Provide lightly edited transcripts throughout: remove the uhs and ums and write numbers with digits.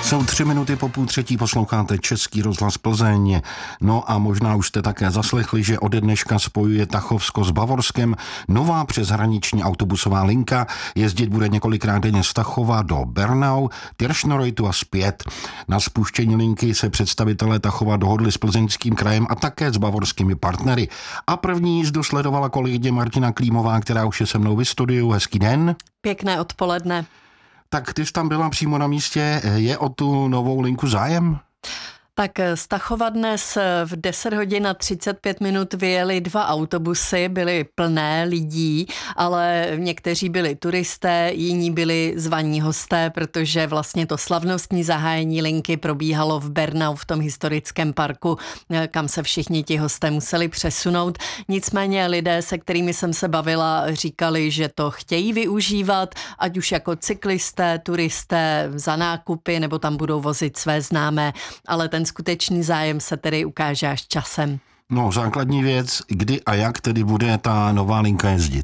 Jsou 3 minuty po 2:30, posloucháte Český rozhlas Plzeň. No a možná už jste také zaslechli, že ode dneška spojuje Tachovsko s Bavorskem nová přeshraniční autobusová linka. Jezdit bude několikrát denně z Tachova do Bernau, Tirschenreutu a zpět. Na spuštění linky se představitelé Tachova dohodli s Plzeňským krajem a také s bavorskými partnery. A první jízdu sledovala kolegyně Martina Klímová, která už je se mnou ve studiu. Hezký den. Pěkné odpoledne. Tak ty jsi tam byla přímo na místě, je o tu novou linku zájem? Tak z Tachova dnes v 10 hodin a 35 minut vyjeli 2 autobusy, byly plné lidí, ale někteří byli turisté, jiní byli zvaní hosté, protože vlastně to slavnostní zahájení linky probíhalo v Bernau, v tom historickém parku, kam se všichni ti hosté museli přesunout. Nicméně lidé, se kterými jsem se bavila, říkali, že to chtějí využívat, ať už jako cyklisté, turisté za nákupy, nebo tam budou vozit své známé, ale ten skutečný zájem se tedy ukáže až časem. No, základní věc, kdy a jak tedy bude ta nová linka jezdit?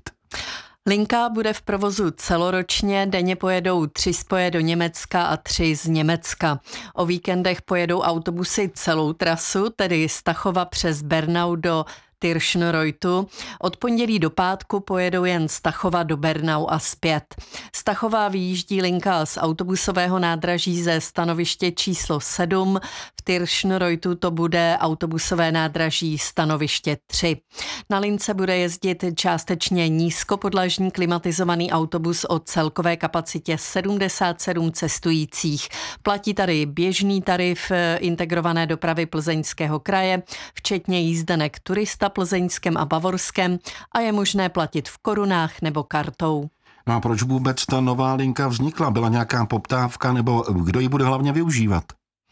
Linka bude v provozu celoročně, denně pojedou 3 spoje do Německa a 3 z Německa. O víkendech pojedou autobusy celou trasu, tedy z Tachova přes Bernau do Tirschenreutu. Od pondělí do pátku pojedou jen z Tachova do Bernau a zpět. Z Tachova vyjíždí linka z autobusového nádraží ze stanoviště číslo 7. V Tirschenreutu to bude autobusové nádraží stanoviště 3. Na lince bude jezdit částečně nízkopodlažní klimatizovaný autobus o celkové kapacitě 77 cestujících. Platí tady běžný tarif integrované dopravy Plzeňského kraje, včetně jízdenek turista plzeňském a bavorském, a je možné platit v korunách nebo kartou. No a proč vůbec ta nová linka vznikla? Byla nějaká poptávka nebo kdo ji bude hlavně využívat?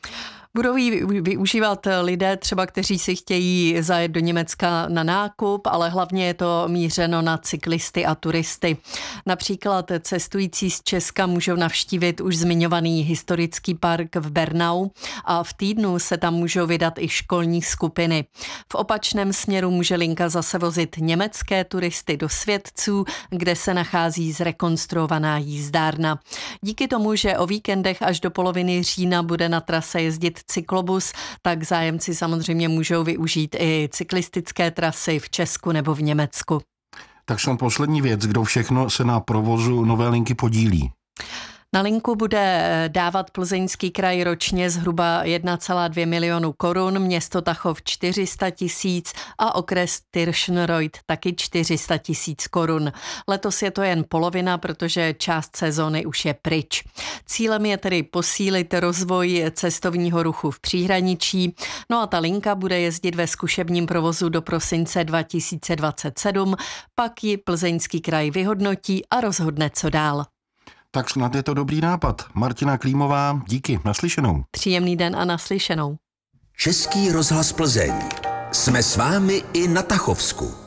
Budou ji využívat lidé třeba, kteří si chtějí zajet do Německa na nákup, ale hlavně je to mířeno na cyklisty a turisty. Například cestující z Česka můžou navštívit už zmiňovaný historický park v Bernau a v týdnu se tam můžou vydat i školní skupiny. V opačném směru může linka zase vozit německé turisty do Světců, kde se nachází zrekonstruovaná jízdárna. Díky tomu, že o víkendech až do poloviny října bude na trase jezdit cyklobus, tak zájemci samozřejmě můžou využít i cyklistické trasy v Česku nebo v Německu. Tak jsem poslední věc, kdo všechno se na provozu nové linky podílí. Na linku bude dávat Plzeňský kraj ročně zhruba 1,2 milionu korun, město Tachov 400 000 a okres Tirschenreuth taky 400 000 korun. Letos je to jen polovina, protože část sezóny už je pryč. Cílem je tedy posílit rozvoj cestovního ruchu v příhraničí. No a ta linka bude jezdit ve zkušebním provozu do prosince 2027, pak ji Plzeňský kraj vyhodnotí a rozhodne, co dál. Tak snad je to dobrý nápad. Martina Klímová, díky, naslyšenou. Příjemný den a naslyšenou. Český rozhlas Plzeň. Jsme s vámi i na Tachovsku.